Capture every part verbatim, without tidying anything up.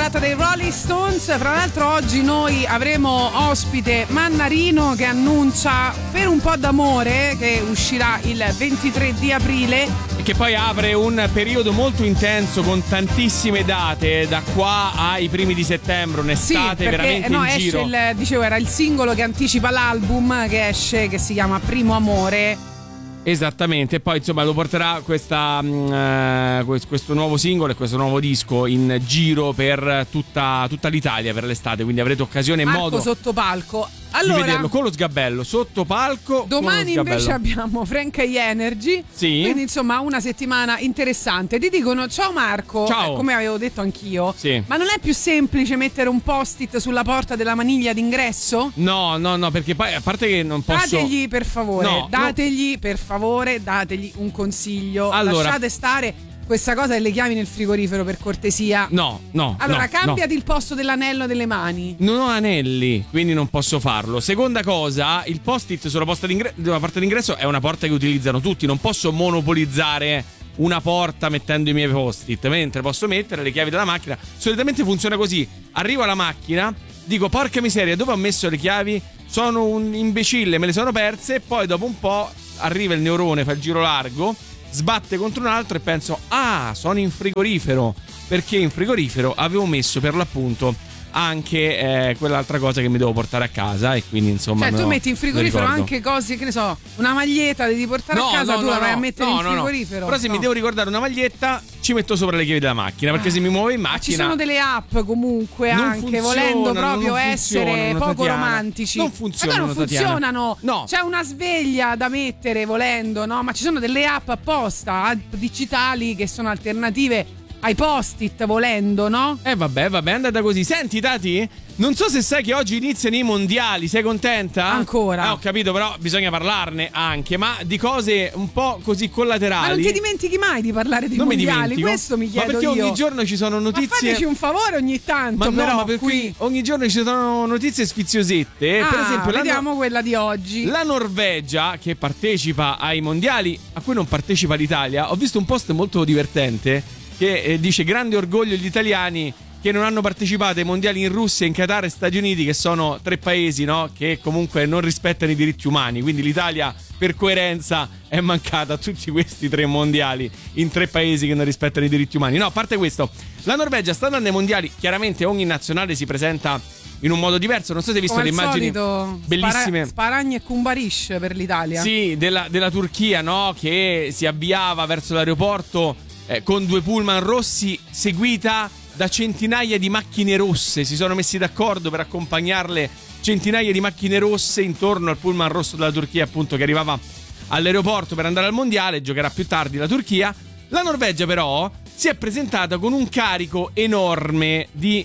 puntata dei Rolling Stones. Fra l'altro oggi noi avremo ospite Mannarino che annuncia Per un po' d'amore, che uscirà il ventitré di aprile e che poi apre un periodo molto intenso con tantissime date da qua ai primi di settembre, un'estate sì, perché, veramente no, in esce giro. Il, dicevo, era il singolo che anticipa l'album che esce, che si chiama Primo Amore. Esattamente, e poi insomma lo porterà questa, uh, questo nuovo singolo e questo nuovo disco in giro per tutta, tutta l'Italia per l'estate, quindi avrete occasione e Marco modo sotto palco. Allora, di vederlo con lo sgabello sotto palco. Domani invece abbiamo Frank e Energy. Sì. Quindi insomma una settimana interessante. Ti dicono ciao Marco, ciao. Eh, come avevo detto anch'io. Sì. Ma non è più semplice mettere un post-it sulla porta della maniglia d'ingresso? No, no, no, perché poi a parte che non posso. Dategli per favore, no, dategli no. per favore, dategli un consiglio. Allora, lasciate stare questa cosa delle chiavi nel frigorifero, per cortesia. No, no. Allora, no, cambiati no. il posto dell'anello delle mani. Non ho anelli, quindi non posso farlo. Seconda cosa, il post-it sulla porta d'ingresso, sulla porta d'ingresso è una porta che utilizzano tutti. Non posso monopolizzare una porta mettendo i miei post-it, mentre posso mettere le chiavi della macchina. Solitamente funziona così. Arrivo alla macchina, dico porca miseria, dove ho messo le chiavi? Sono un imbecille, me le sono perse. E poi dopo un po' arriva il neurone, fa il giro largo, sbatte contro un altro e penso ah, sono in frigorifero, perché in frigorifero avevo messo per l'appunto anche eh, quell'altra cosa che mi devo portare a casa, e quindi insomma cioè tu no, metti in frigorifero anche cose, che ne so, una maglietta devi portare no, a casa, no, tu no, la vai no, a mettere no, in no, frigorifero. No. Però se no. mi devo ricordare una maglietta ci metto sopra le chiavi della macchina, perché ah. se mi muovo in Ma macchina ci sono delle app comunque non anche volendo proprio essere poco Tatiana. romantici. Non funzionano, ma non funzionano. No. C'è una sveglia da mettere volendo, no? Ma ci sono delle app apposta, app digitali che sono alternative ai post-it volendo, no? Eh vabbè, vabbè, è andata così. Senti Tati, non so se sai che oggi iniziano i mondiali, sei contenta? Ancora. Ah, ho capito, però bisogna parlarne anche, ma di cose un po' così collaterali. Ma non ti dimentichi mai di parlare dei non mondiali? Mi Questo mi chiedo io. Ma perché io. ogni giorno ci sono notizie. Ma fateci un favore ogni tanto, ma però, no, ma perché qui. ogni giorno ci sono notizie sfiziosette. Ah, per esempio, vediamo la, quella di oggi. La Norvegia, che partecipa ai mondiali, a cui non partecipa l'Italia, ho visto un post molto divertente che eh, dice grande orgoglio gli italiani che non hanno partecipato ai mondiali in Russia, in Qatar e Stati Uniti, che sono tre paesi, no, che comunque non rispettano i diritti umani. Quindi l'Italia per coerenza è mancata a tutti questi tre mondiali in tre paesi che non rispettano i diritti umani. No, a parte questo, la Norvegia sta andando ai mondiali, chiaramente ogni nazionale si presenta in un modo diverso. Non so se hai visto come le immagini solito, bellissime, spara- Sparagna e Kumbarish per l'Italia. Sì, della, della Turchia, no, che si avviava verso l'aeroporto eh, con due pullman rossi, seguita da centinaia di macchine rosse. Si sono messi d'accordo per accompagnarle, centinaia di macchine rosse intorno al pullman rosso della Turchia, appunto, che arrivava all'aeroporto per andare al mondiale. Giocherà più tardi la Turchia. La Norvegia però si è presentata con un carico enorme di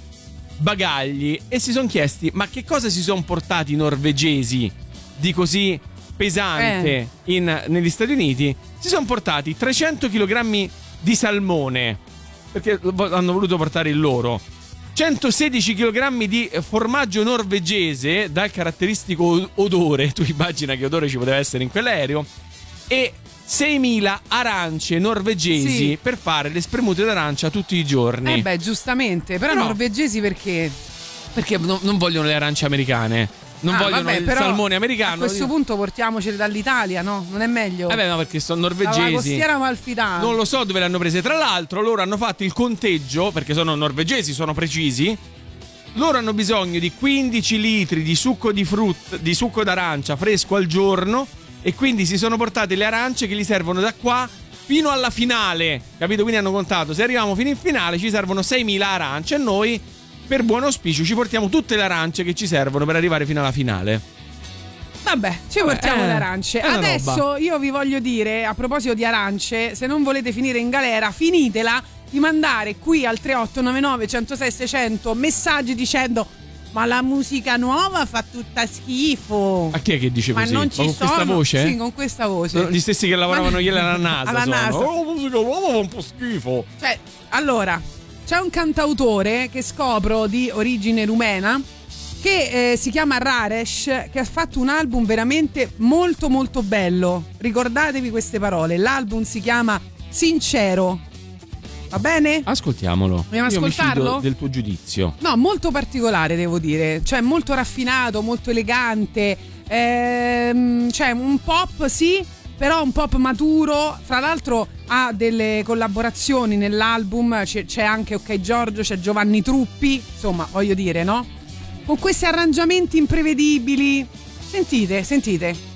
bagagli e si sono chiesti ma che cosa si sono portati i norvegesi di così pesante eh. in, negli Stati Uniti. Si sono portati trecento chilogrammi di salmone, perché hanno voluto portare il loro, centosedici chilogrammi di formaggio norvegese dal caratteristico odore, tu immagina che odore ci poteva essere in quell'aereo, e seimila arance norvegesi, sì, per fare le spremute d'arancia tutti i giorni. Eh beh, giustamente, però, però norvegesi perché? Perché no, non vogliono le arance americane. Non ah, vogliono vabbè, il però salmone americano. A questo punto portiamocele dall'Italia, no? Non è meglio? Eh beh, no, perché sono norvegesi. La costiera amalfitana. Non lo so dove le hanno prese. Tra l'altro loro hanno fatto il conteggio, perché sono norvegesi, sono precisi. Loro hanno bisogno di quindici litri di succo di frutta, di succo d'arancia fresco al giorno, e quindi si sono portate le arance che gli servono da qua fino alla finale, capito? Quindi hanno contato, se arriviamo fino in finale ci servono seimila arance, e noi per buon auspicio ci portiamo tutte le arance che ci servono per arrivare fino alla finale. Vabbè, ci portiamo eh, le arance. Adesso roba. Io vi voglio dire, a proposito di arance, se non volete finire in galera, finitela di mandare qui al tre otto nove nove, uno zero sei, seicento messaggi dicendo ma la musica nuova fa tutta schifo. A chi è che dice ma così? Non ci ma con sono, questa voce? Sì, con questa voce. Sono gli stessi che lavoravano ma... ieri alla NASA. alla sono. NASA. Oh, la musica nuova fa un po' schifo. Cioè, allora, c'è un cantautore che scopro di origine rumena che eh, si chiama Raresh, che ha fatto un album veramente molto molto bello. Ricordatevi queste parole. L'album si chiama Sincero. Va bene? Ascoltiamolo. Vogliamo Io ascoltarlo? Mi fido del tuo giudizio. No, molto particolare devo dire, cioè molto raffinato, molto elegante, ehm, cioè un pop sì, però un pop maturo. Fra l'altro ha delle collaborazioni nell'album, c'è, c'è anche Ok Giorgio, c'è Giovanni Truppi, insomma voglio dire, no? Con questi arrangiamenti imprevedibili. Sentite, sentite.